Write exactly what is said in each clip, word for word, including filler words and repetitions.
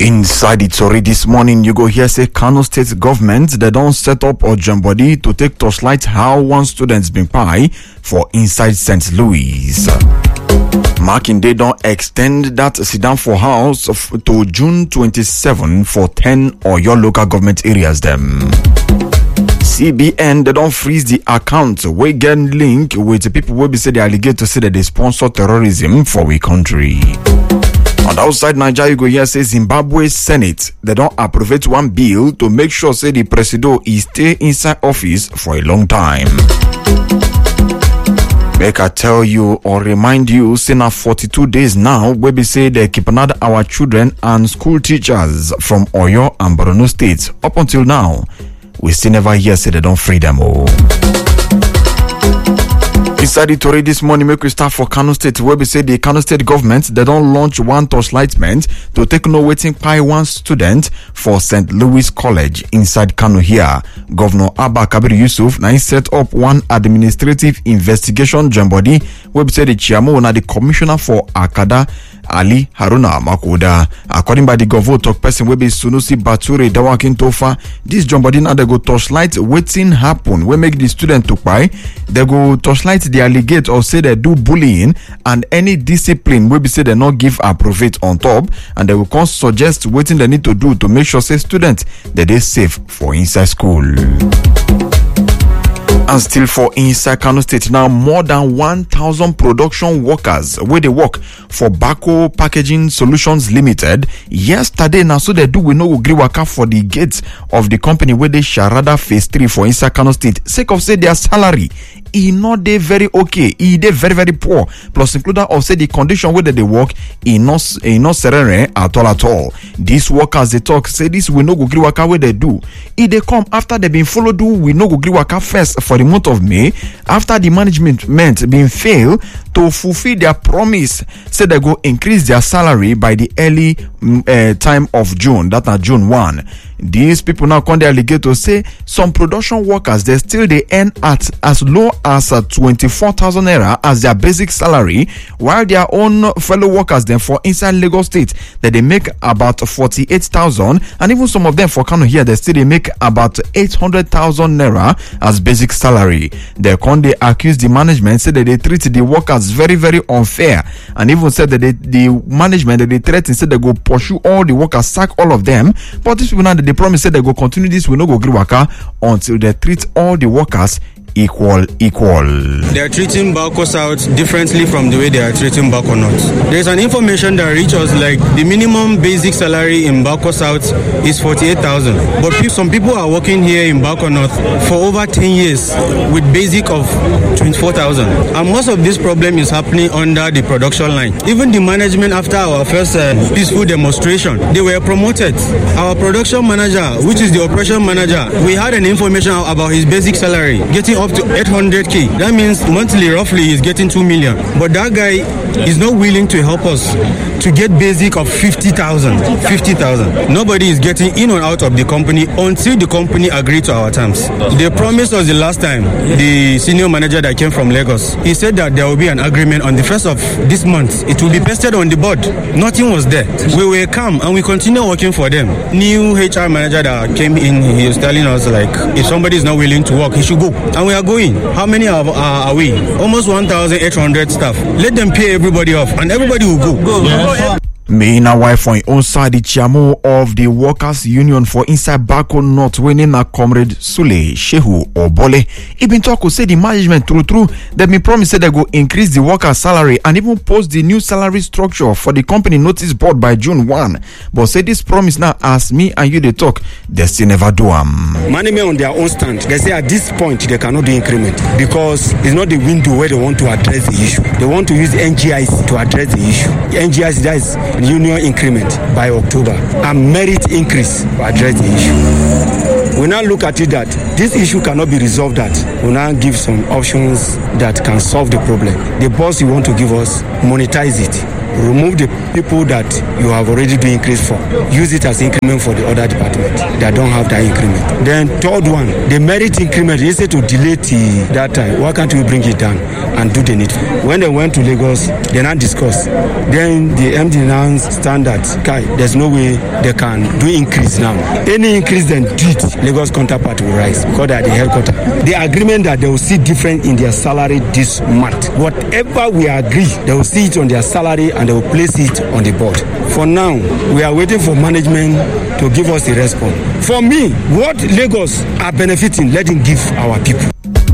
Inside the story this morning, you go hear say Kano State government they don't set up Ojambody to take torchlight how one student's been pie for inside Saint Louis. Makinde don't extend that sit down for house of, to June twenty-seventh for ten or your local government areas them. C B N they don't freeze the account we get link with the people will be say they allegate to say that they sponsor terrorism for we country. On the outside Nigeria, you go here say Zimbabwe Senate they don't approve one bill to make sure say the president is stay inside office for a long time. Make I tell you or remind you, say now forty-two days now, where we say they keep another our children and school teachers from Oyo and Borno states. Up until now, we still never hear say they don't free them all. Inside the story this morning, make we start for Kano State, where we say the Kano State government they don't launch one torchlightment to take no waiting by one student for Saint Louis College inside Kano here. Governor Abba Kabir Yusuf now set up one administrative investigation body where we say the chairman and the commissioner for Akada Ali Haruna Makuda. According by the Govo talk person will be Sunusi Bature Dawakin Tofa. This Jombody now they go torchlight waiting happen. We make the student to buy. They go torchlight the allegate or say they do bullying and any discipline will be say they not give appropriate on top, and they will come suggest waiting they need to do to make sure say students that they safe for inside school. And still for inside Kano State now, more than one thousand production workers where they work for Bako Packaging Solutions Limited yesterday now so they do we know agree waka for the gates of the company where they Sharada phase three for inside Kano State sake of say their salary e not they very okay, e they very very poor. Plus included of say the condition where they work e not e not serene at all at all. These workers they talk say this we no go gree waka where they do. E they come after they been follow do we no go gree waka first for the month of May after the management meant been fail to fulfill their promise. Say they go increase their salary by the early uh, time of June. That na June first. These people now come the alligator say some production workers they still they earn at as low as uh, twenty-four thousand naira as their basic salary, while their own fellow workers then for inside Lagos State that they make about forty-eight thousand, and even some of them for Kano here they still they make about eight hundred thousand naira as basic salary. They come they accuse the management say that they treat the workers very very unfair, and even said that they, the management that they threaten said they go pursue all the workers, sack all of them. But these people now that they promise said they go continue this will not go gree waka until they treat all the workers equal equal. They are treating Bako South differently from the way they are treating Bako North. There is an information that reaches us like the minimum basic salary in Bako South is forty-eight thousand, but some people are working here in Bako North for over ten years with basic of twenty-four thousand, and most of this problem is happening under the production line. Even the management after our first uh, peaceful demonstration, they were promoted. Our production manager, which is the operation manager, we had an information about his basic salary getting up to eight hundred k. That means monthly roughly he's getting two million. But that guy is not willing to help us to get basic of fifty thousand. fifty thousand. Nobody is getting in or out of the company until the company agreed to our terms. They promised us the last time, the senior manager that came from Lagos, he said that there will be an agreement on the first of this month. It will be pasted on the board. Nothing was there. We were calm and we continue working for them. New H R manager that came in, he was telling us like, if somebody is not willing to work, he should go. And we are going. How many are, are, are we? Almost one thousand eight hundred staff. Let them pay everybody off and everybody will go. Go. Yes. Me and wife on own side the chairman of the workers union for inside Bako North winning a comrade Sule Shehu Obole. He been talk to say the management true true that me promise said they go increase the workers salary and even post the new salary structure for the company notice board by June first. But say this promise now as me and you they talk, they still never do am. Management on their own stand, they say at this point they cannot do increment because it's not the window where they want to address the issue. They want to use N G I C to address the issue. N G I C that is union increment by October and merit increase to address the issue. We now look at it that this issue cannot be resolved, that we now give some options that can solve the problem. The boss you want to give us, monetize it. remove the people that you have already do increase for. Use it as increment for the other department that don't have that increment. Then third one, the merit increment, instead to delay till that time, why can't we bring it down and do the needful? When they went to Lagos, they not discuss. Then the M D now stand that, Kai, there's no way they can do increase now. Any increase then do it, Lagos counterpart will rise because they are the headquarters. The agreement that they will see different in their salary this month. Whatever we agree, they will see it on their salary and they will place it on the board. For now, we are waiting for management to give us a response. For me, what Lagos are benefiting, let them give our people.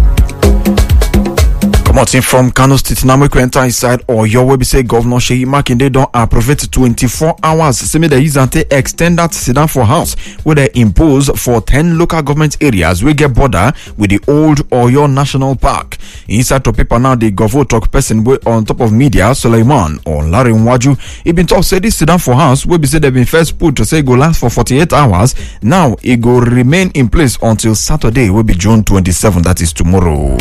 Martin from Kano State, now we enter inside or your way be say Governor Seyi Makinde don't approve it twenty-four hours. Say me the use and extend that sit down for house where they impose for ten local government areas we get border with the old Oyo National Park. Inside to paper now the Governor talk person way on top of media Suleiman or Larry Nwaju. He been talk say this sit down for house we be say they been first put to say go last for forty-eight hours. Now it go remain in place until Saturday will be June twenty-seventh, that is tomorrow.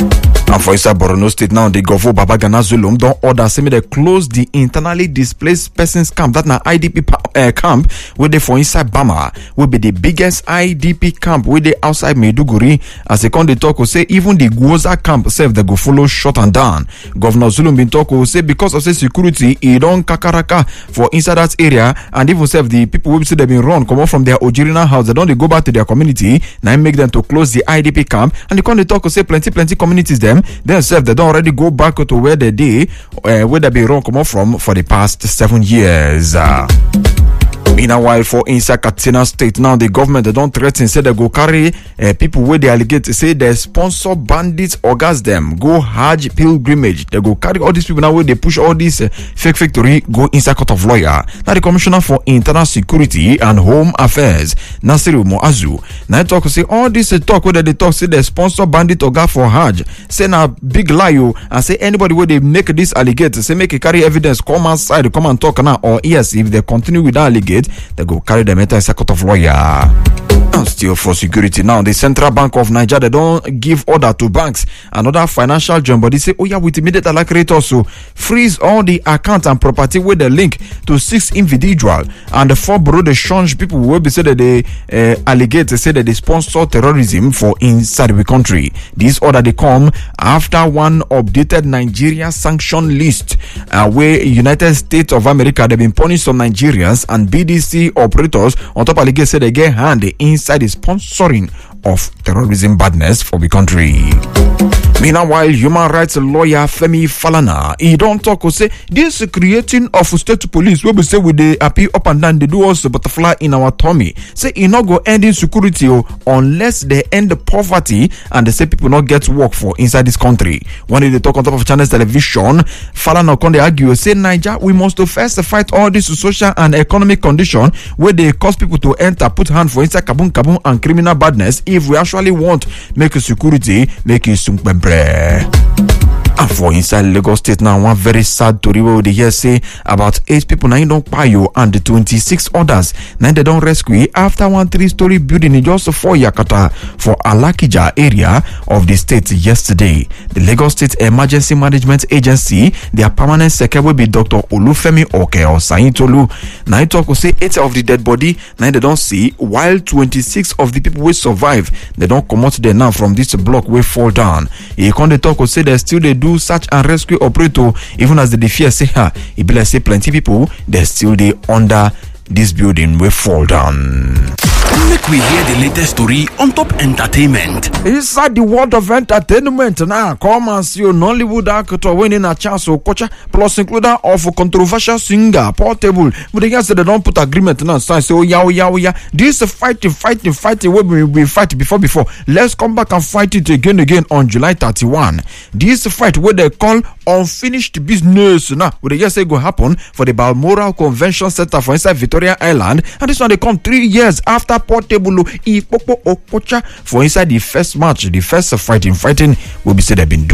And for inside Borno State now, the Governor Babagana Zulum don't order say me they close the internally displaced persons camp. That na I D P uh, camp where they for inside Bama will be the biggest I D P camp where they outside Maiduguri. As they come they talk will say even the Gwoza camp self they go follow shut and down. Governor Zulum been talk will say because of say security he don't kakaraka for inside that area, and even self the people will say they been run come out from their original house. They don't they go back to their community. Now make them to close the I D P camp, and they come they talk will say plenty plenty communities them. Themselves, they don't already go back to where they did, uh, where they be run come from for the past seven years. Uh. Meanwhile, for inside Katsina State, now the government they don't threaten, say they go carry uh, people where they allegate to say they sponsor bandits or gas them go Hajj pilgrimage. They go carry all these people now where they push all these uh, fake factory go inside court of lawyer. Now the Commissioner for Internal Security and Home Affairs, Nasiru Moazu, now talk say all this uh, talk where they talk say they sponsor bandit or gas for Hajj. Say now big lie you and say anybody where they make this allegate say make it carry evidence come outside come and talk now, or yes if they continue with that allegate they go carry them into a court of lawyer. And still for security now, the Central Bank of Nigeria they don't give order to banks and other financial joint, but they say oh yeah with immediate alacrity also freeze all the account and property with the link to six individual and the four bureau de change people will be said that they uh, allegate they say that they sponsor terrorism for inside the country. This order they come after one updated Nigeria sanction list uh, where United States of America they've been punished some Nigerians and B D C operators on top of the say they get hand inside the sponsoring of terrorism badness for the country. Meanwhile, human rights lawyer Femi Falana, he don't talk or say this creating of state police where we say with the appeal up and down they do us butterfly in our tummy. Say he not go end insecurity unless they end the poverty and they say people not get work for inside this country. When they talk on top of Channels Television, Falana can they argue say Niger we must to first fight all this social and economic condition where they cause people to enter put hand for inside kabun kabun and criminal badness if we actually want make security make it sumpembre. And for inside Lagos State now, one very sad story where they hear say about eight people now don't pay you and the twenty-six others now they don't rescue after one three-story building in just four Yakata for Alakija area of the state yesterday. The Lagos State Emergency Management Agency, their permanent secretary will be Doctor Olufemi Oke or Saintolu. Now talk will say eight of the dead body now they don't see, while twenty-six of the people will survive. They don't come out there now from this block will fall down. He can talk will say they still they do search and rescue operator even as the fear say ha it be like say plenty people they still they under this building will fall down. Make we hear the latest story on top entertainment. Inside the world of entertainment now, come and see a Nollywood actor winning a chance of coach plus includer of a controversial singer Portable. But they say they don't put agreement now. So I say oh yeah oh yeah oh yeah. This is fighting fighting fighting where we we fight before before. Let's come back and fight it again again on July thirty-first. This fight where they call unfinished business now. What they just say go happen for the Balmoral Convention Center for inside Victoria Island, and this one they come three years after Portable Ipopo Okocha for inside the first match, the first fighting fighting will be said have been do.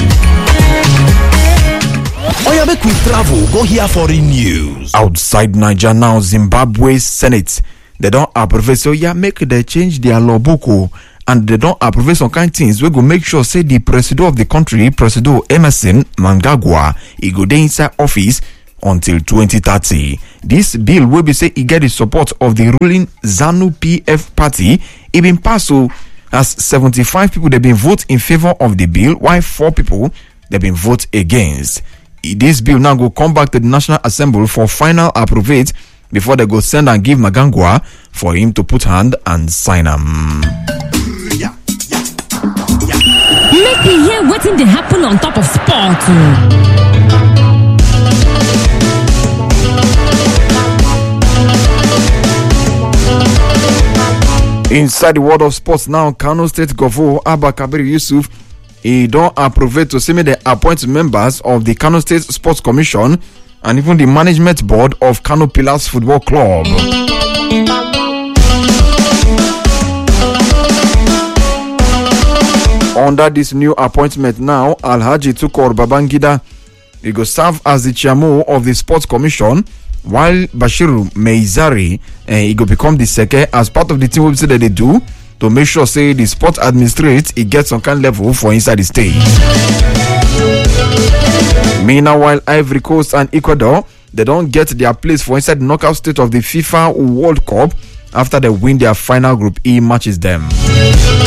Oya make we travel go hear foreign news. Outside Nigeria now, Zimbabwe Senate they don't approve so yeah make they change their law book and they don't approve some kind of things we go make sure say the president of the country, President Emerson Mnangagwa, he go there inside office until twenty thirty. This bill will be say e get the support of the ruling ZANU P F party. It been passed so as seventy-five people they been vote in favor of the bill, while four people they been vote against. This bill now go come back to the National Assembly for final approval before they go send and give Magangwa for him to put hand and sign them. Make me hear what in the happen on top of sport. Inside the world of sports now, Kano State Governor Abba Kabir Yusuf he don't approve to see me the appoint members of the Kano State Sports Commission and even the management board of Kano Pillars Football Club. Under this new appointment now, Alhaji Tukur Babangida he go serve as the chairman of the Sports Commission, while Bashiru Meizari uh, he go become the second as part of the team that they do to make sure say the sport administrate it gets some kind of level for inside the state. Meanwhile, Ivory Coast and Ecuador they don't get their place for inside the knockout stage of the FIFA World Cup after they win their final Group E matches them.